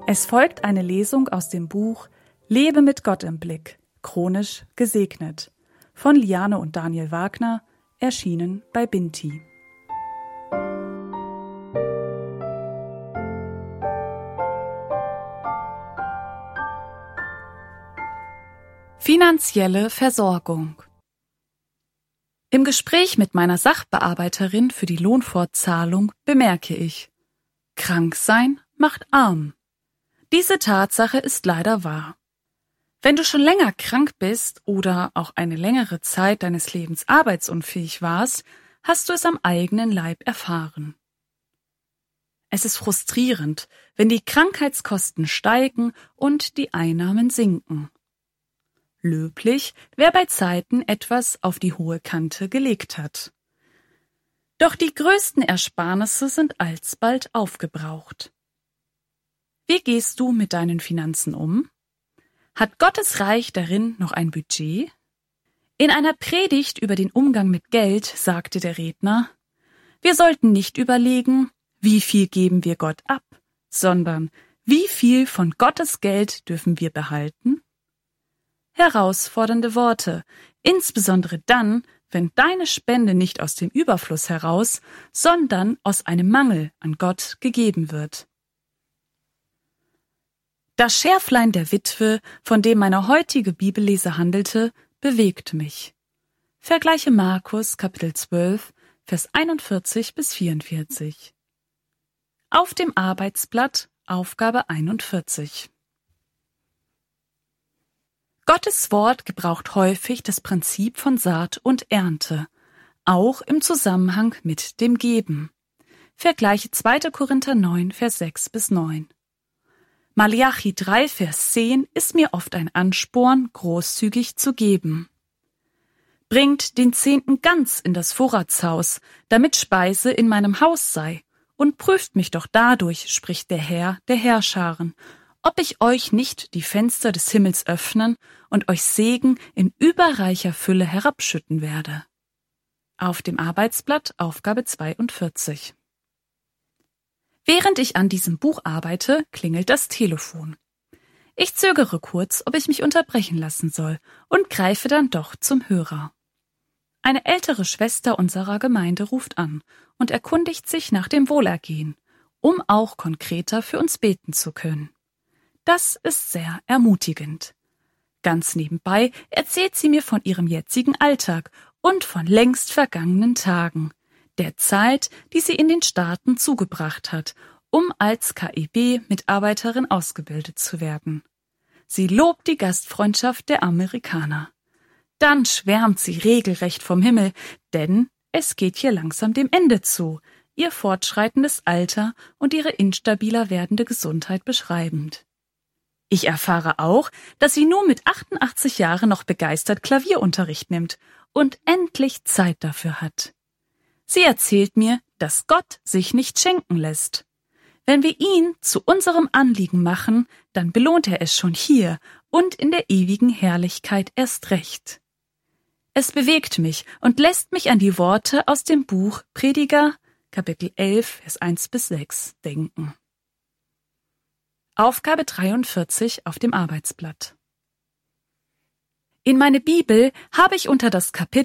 Es folgt eine Lesung aus dem Buch Lebe mit Gott im Blick, chronisch gesegnet, von Liane und Daniel Wagner, erschienen bei Binti. Finanzielle Versorgung. Im Gespräch mit meiner Sachbearbeiterin für die Lohnfortzahlung bemerke ich: Krank sein macht arm. Diese Tatsache ist leider wahr. Wenn du schon länger krank bist oder auch eine längere Zeit deines Lebens arbeitsunfähig warst, hast du es am eigenen Leib erfahren. Es ist frustrierend, wenn die Krankheitskosten steigen und die Einnahmen sinken. Löblich, wer bei Zeiten etwas auf die hohe Kante gelegt hat. Doch die größten Ersparnisse sind alsbald aufgebraucht. Wie gehst du mit deinen Finanzen um? Hat Gottes Reich darin noch ein Budget? In einer Predigt über den Umgang mit Geld sagte der Redner: Wir sollten nicht überlegen, wie viel geben wir Gott ab, sondern wie viel von Gottes Geld dürfen wir behalten? Herausfordernde Worte, insbesondere dann, wenn deine Spende nicht aus dem Überfluss heraus, sondern aus einem Mangel an Gott gegeben wird. Das Schärflein der Witwe, von dem meine heutige Bibellese handelte, bewegt mich. Vergleiche Markus Kapitel 12, Vers 41 bis 44. Auf dem Arbeitsblatt Aufgabe 41. Gottes Wort gebraucht häufig das Prinzip von Saat und Ernte, auch im Zusammenhang mit dem Geben. Vergleiche 2. Korinther 9, Vers 6 bis 9. Malachi 3, Vers 10 ist mir oft ein Ansporn, großzügig zu geben. Bringt den Zehnten ganz in das Vorratshaus, damit Speise in meinem Haus sei, und prüft mich doch dadurch, spricht der Herr der Heerscharen, ob ich euch nicht die Fenster des Himmels öffnen und euch Segen in überreicher Fülle herabschütten werde. Auf dem Arbeitsblatt Aufgabe 42. Während ich an diesem Buch arbeite, klingelt das Telefon. Ich zögere kurz, ob ich mich unterbrechen lassen soll, und greife dann doch zum Hörer. Eine ältere Schwester unserer Gemeinde ruft an und erkundigt sich nach dem Wohlergehen, um auch konkreter für uns beten zu können. Das ist sehr ermutigend. Ganz nebenbei erzählt sie mir von ihrem jetzigen Alltag und von längst vergangenen Tagen, der Zeit, die sie in den Staaten zugebracht hat, um als KIB-Mitarbeiterin ausgebildet zu werden. Sie lobt die Gastfreundschaft der Amerikaner. Dann schwärmt sie regelrecht vom Himmel, denn es geht hier langsam dem Ende zu, ihr fortschreitendes Alter und ihre instabiler werdende Gesundheit beschreibend. Ich erfahre auch, dass sie nur mit 88 Jahren noch begeistert Klavierunterricht nimmt und endlich Zeit dafür hat. Sie erzählt mir, dass Gott sich nicht schenken lässt. Wenn wir ihn zu unserem Anliegen machen, dann belohnt er es schon hier und in der ewigen Herrlichkeit erst recht. Es bewegt mich und lässt mich an die Worte aus dem Buch Prediger, Kapitel 11, Vers 1 bis 6 denken. Aufgabe 43 auf dem Arbeitsblatt. In meine Bibel habe ich unter das Kapitel